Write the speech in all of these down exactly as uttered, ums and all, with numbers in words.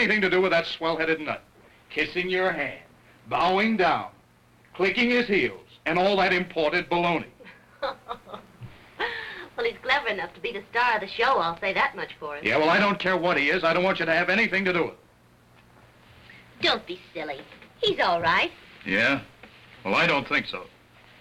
anything to do with that swell-headed nut. Kissing your hand, bowing down, clicking his heels, and all that imported baloney. Well, he's clever enough to be the star of the show, I'll say that much for him. Yeah, well, I don't care what he is. I don't want you to have anything to do with it. Don't be silly. He's all right. Yeah? Well, I don't think so.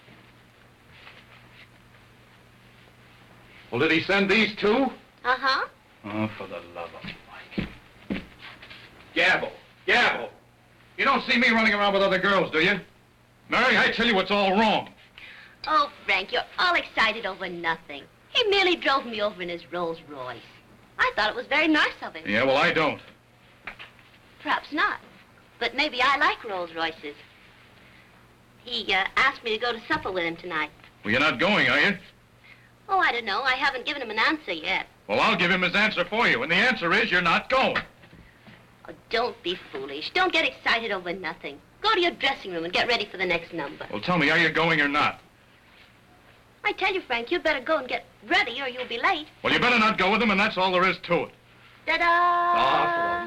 Well, did he send these two? Uh-huh. Oh, for the love of Mike. Gabble, Gabble. You don't see me running around with other girls, do you? Mary, I tell you it's all wrong. Oh, Frank, you're all excited over nothing. He merely drove me over in his Rolls Royce. I thought it was very nice of him. Yeah, well, I don't. Perhaps not. But maybe I like Rolls Royces. He uh, asked me to go to supper with him tonight. Well, you're not going, are you? Oh, I don't know. I haven't given him an answer yet. Well, I'll give him his answer for you, and the answer is you're not going. Oh, don't be foolish. Don't get excited over nothing. Go to your dressing room and get ready for the next number. Well, tell me, are you going or not? I tell you, Frank, you'd better go and get ready or you'll be late. Well, you better not go with him, and that's all there is to it. Ta-da! Ah,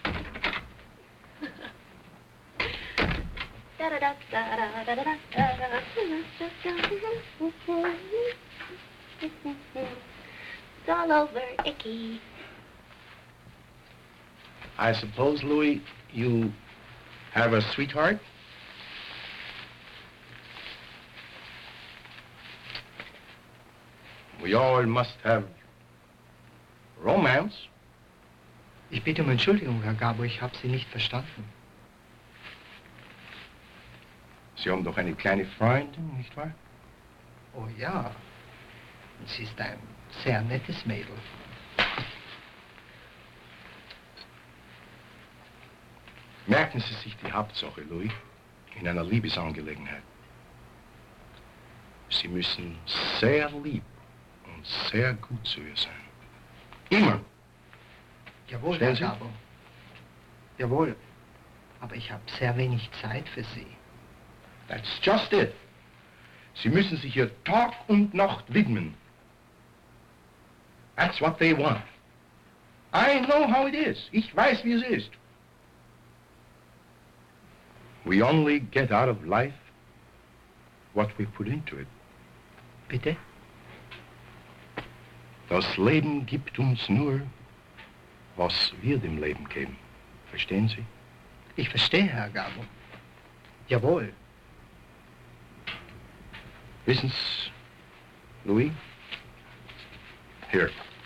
It's all over, Icky. I suppose, Louis, you have a sweetheart? We all must have romance. Ich bitte um Entschuldigung, Herr Gabo, ich habe Sie nicht verstanden. Sie haben doch eine kleine Freundin, nicht wahr? Oh ja, sie ist ein sehr nettes Mädel. Merken Sie sich die Hauptsache, Louis, in einer Liebesangelegenheit. Sie müssen sehr lieb und sehr gut zu ihr sein. Immer. Jawohl, Stellen Herr Sie? Gabo. Jawohl, aber ich habe sehr wenig Zeit für Sie. That's just it. Sie müssen sich ihr Tag und Nacht widmen. That's what they want. I know how it is. Ich weiß, wie es ist. We only get out of life what we put into it. Bitte? Das Leben gibt uns nur, was wir dem Leben geben. Verstehen Sie? Ich verstehe, Herr Gabo. Jawohl. Wissen Sie, Louis? Hier.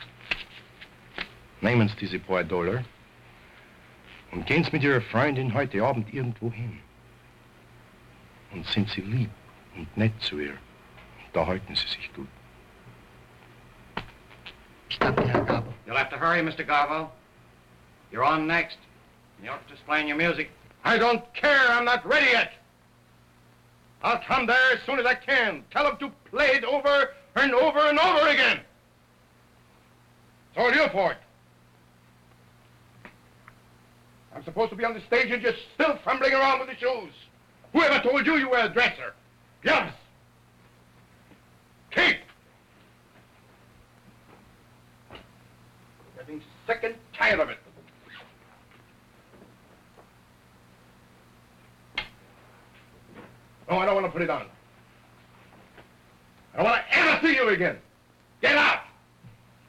Nehmen Sie diese paar Dollar und gehen Sie mit Ihrer Freundin heute Abend irgendwo hin. Und sind Sie lieb und nett zu ihr. Da halten Sie sich gut. Ich danke, Herr Gabo. You'll have to hurry, Mister Garvo. You're on next. The orchestra's playing your music. I don't care. I'm not ready yet. I'll come there as soon as I can. Tell them to play it over and over and over again. It's all your fault. I'm supposed to be on the stage and just still fumbling around with the shoes. Whoever told you you were a dresser? Gloves. Keep. Getting sick and tired of it. No, I don't want to put it on. I don't want to ever see you again.